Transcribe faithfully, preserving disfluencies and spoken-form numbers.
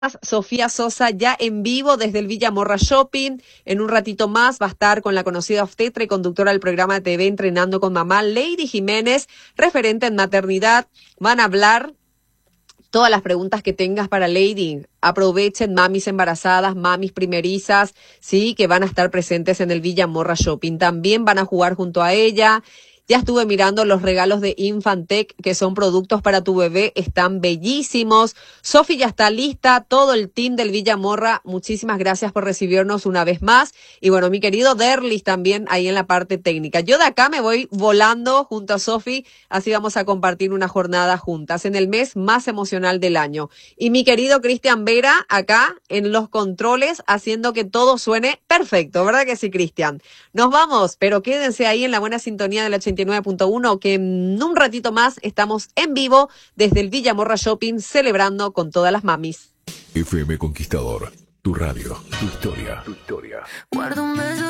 Sofía Sosa ya en vivo desde el Villa Morra Shopping. En un ratito más va a estar con la conocida obstetra y conductora del programa de T V Entrenando con Mamá, Lady Jiménez, referente en maternidad. Van a hablar todas las preguntas que tengas para Lady. Aprovechen, mamis embarazadas, mamis primerizas, sí, que van a estar presentes en el Villa Morra Shopping. También van a jugar junto a ella. Ya estuve mirando los regalos de Infantec, que son productos para tu bebé, están bellísimos. Sofi ya está lista, todo el team del Villa Morra, muchísimas gracias por recibirnos una vez más. Y bueno, mi querido Derlis también ahí en la parte técnica. Yo de acá me voy volando junto a Sofi, así vamos a compartir una jornada juntas en el mes más emocional del año. Y mi querido Cristian Vera acá en los controles, haciendo que todo suene perfecto, ¿verdad que sí, Cristian? Nos vamos, pero quédense ahí en la buena sintonía del ochenta y nueve punto uno, que en un ratito más estamos en vivo desde el Villa Morra Shopping celebrando con todas las mamis. F M Conquistador, tu radio, tu historia, tu historia. Guarda un beso.